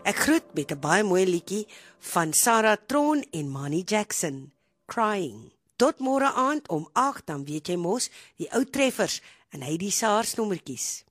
Ek groet met 'n baie mooi liedjie van Sarah Tron en Manny Jackson, Crying. Tot môre aand om 8, dan weet jy mos, die ou treffers en hy die SARS nommertjies.